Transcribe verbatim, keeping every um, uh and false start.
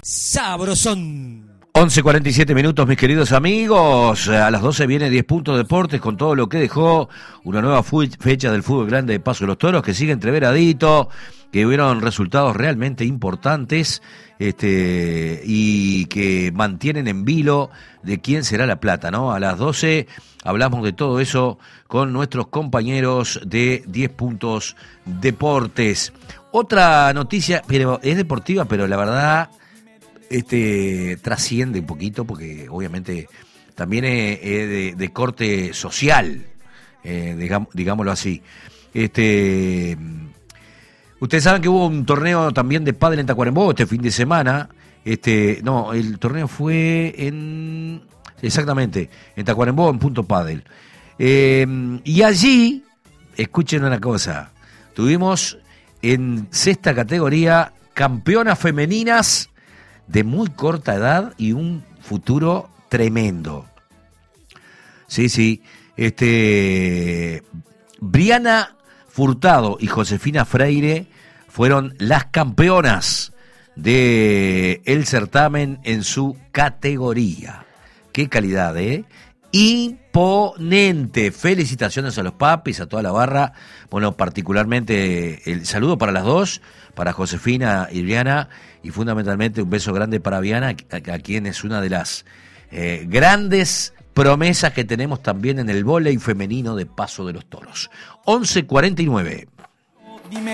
sabrosón. once cuarenta y siete minutos, mis queridos amigos. A las doce viene diez puntos Deportes con todo lo que dejó una nueva fecha del fútbol grande de Paso de los Toros, que sigue entreveradito, que hubieron resultados realmente importantes este y que mantienen en vilo de quién será la plata, ¿no? A las doce hablamos de todo eso con nuestros compañeros de diez puntos Deportes. Otra noticia, pero es deportiva, pero la verdad este trasciende un poquito porque obviamente también es, es de, de corte social, eh, digamos, digámoslo así. Este, ustedes saben que hubo un torneo también de pádel en Tacuarembó este fin de semana. Este, no, el torneo fue en exactamente en Tacuarembó, en Punto Pádel. Eh, y allí, escuchen una cosa, tuvimos en sexta categoría campeonas femeninas de muy corta edad y un futuro tremendo. Sí, sí. Este, Briana Furtado y Josefina Freire fueron las campeonas de el certamen en su categoría. Qué calidad, ¿eh? Imponente. Felicitaciones a los papis, a toda la barra. Bueno, particularmente el saludo para las dos, para Josefina y Briana, y fundamentalmente un beso grande para Viana, a, a quien es una de las eh, grandes promesas que tenemos también en el vóley femenino de Paso de los Toros. once cuarenta y nueve.